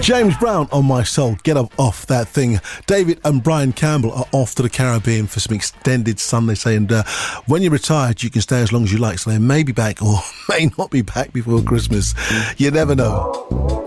James Brown on My Soul. Get up off that thing. David and Brian Campbell are off to the Caribbean for some extended sun, they say, and when you're retired you can stay as long as you like, so they may be back or may not be back before Christmas. You never know.